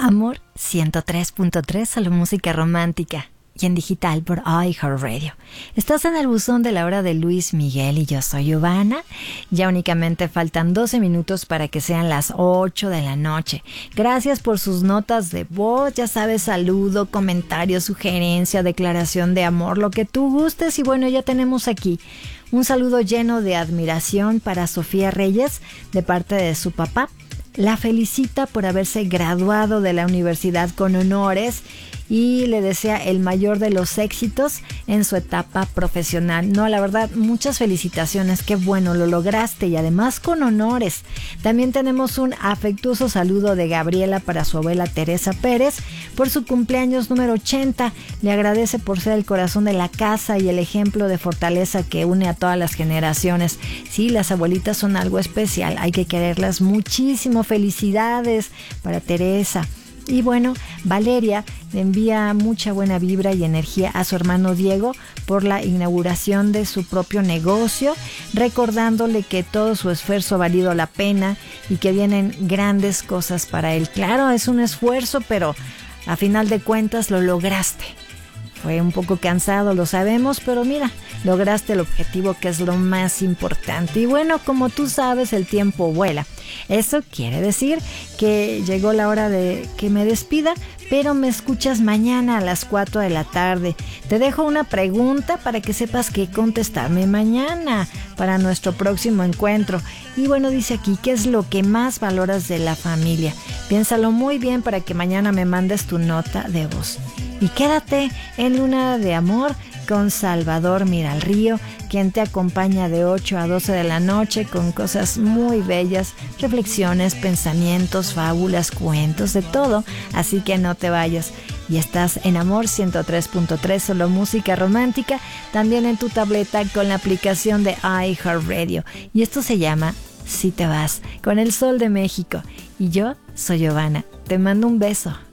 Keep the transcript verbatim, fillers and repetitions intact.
Amor ciento tres punto tres, solo música romántica. Y en digital por iHeartRadio. Estás en el buzón de la hora de Luis Miguel y yo soy Giovanna. Ya únicamente faltan doce minutos para que sean las ocho de la noche. Gracias por sus notas de voz, ya sabes, saludo, comentario, sugerencia, declaración de amor, lo que tú gustes. Y bueno, ya tenemos aquí un saludo lleno de admiración para Sofía Reyes de parte de su papá. La felicita por haberse graduado de la universidad con honores y le desea el mayor de los éxitos en su etapa profesional. No, la verdad, muchas felicitaciones, qué bueno, lo lograste y además con honores. También tenemos un afectuoso saludo de Gabriela para su abuela Teresa Pérez por su cumpleaños número ochenta. Le agradece por ser el corazón de la casa y el ejemplo de fortaleza que une a todas las generaciones. Sí, las abuelitas son algo especial, hay que quererlas muchísimo. Felicidades para Teresa. Y bueno, Valeria le envía mucha buena vibra y energía a su hermano Diego por la inauguración de su propio negocio, recordándole que todo su esfuerzo ha valido la pena y que vienen grandes cosas para él. Claro, es un esfuerzo, pero a final de cuentas lo lograste. Fue un poco cansado, lo sabemos, pero mira, lograste el objetivo, que es lo más importante. Y bueno, como tú sabes, el tiempo vuela. Eso quiere decir que llegó la hora de que me despida, pero me escuchas mañana a las cuatro de la tarde. Te dejo una pregunta para que sepas qué contestarme mañana para nuestro próximo encuentro. Y bueno, dice aquí, ¿qué es lo que más valoras de la familia? Piénsalo muy bien para que mañana me mandes tu nota de voz. Y quédate en Luna de Amor con Salvador Miralrío, quien te acompaña de ocho a doce de la noche con cosas muy bellas, reflexiones, pensamientos, fábulas, cuentos, de todo. Así que no te vayas. Y estás en Amor ciento tres punto tres, solo música romántica, también en tu tableta con la aplicación de iHeartRadio. Y esto se llama Si te vas, con el Sol de México. Y yo soy Giovanna. Te mando un beso.